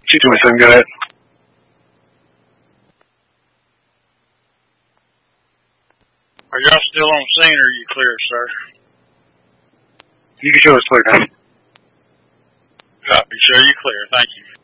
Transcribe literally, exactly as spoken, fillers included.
two twenty-seven, go ahead. Are y'all still on scene, or are you clear, sir? You can show us clear now. Copy. Show you clear. Thank you.